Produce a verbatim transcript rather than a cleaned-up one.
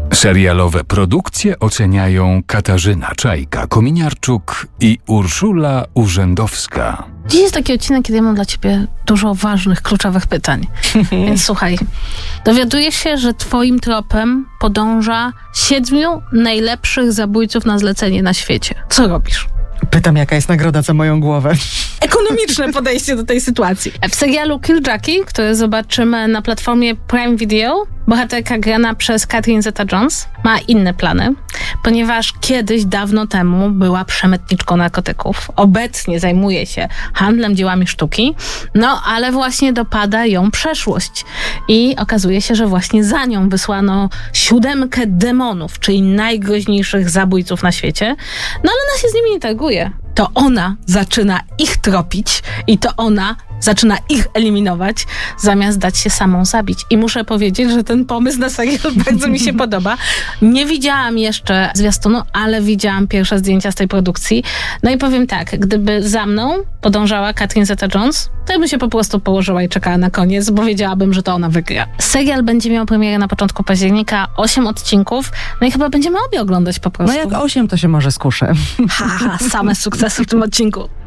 Serialowe produkcje oceniają Katarzyna Czajka-Kominiarczuk i Urszula Urzędowska. Dziś jest taki odcinek, kiedy ja mam dla ciebie dużo ważnych, kluczowych pytań. Więc słuchaj, dowiaduję się, że twoim tropem podąża siedmiu najlepszych zabójców na zlecenie na świecie. Co robisz? Pytam, jaka jest nagroda za moją głowę. Ekonomiczne podejście do tej sytuacji. W serialu Kill Jackie, który zobaczymy na platformie Prime Video, bohaterka grana przez Catherine Zeta-Jones ma inne plany, ponieważ kiedyś, dawno temu była przemytniczką narkotyków. Obecnie zajmuje się handlem dziełami sztuki, no ale właśnie dopada ją przeszłość. I okazuje się, że właśnie za nią wysłano siódemkę demonów, czyli najgroźniejszych zabójców na świecie. No ale ona się z nimi nie targuje. To ona zaczyna ich tropić i to ona zaczyna ich eliminować, zamiast dać się samą zabić. I muszę powiedzieć, że ten pomysł na serial bardzo mi się podoba. Nie widziałam jeszcze zwiastunu, ale widziałam pierwsze zdjęcia z tej produkcji. No i powiem tak, gdyby za mną podążała Catherine Zeta-Jones, to ja bym się po prostu położyła i czekała na koniec, bo wiedziałabym, że to ona wygra. Serial będzie miał premierę na początku października, osiem odcinków, no i chyba będziemy obie oglądać po prostu. No jak osiem, to się może skuszę. Ha, ha, same sukcesy w tym odcinku.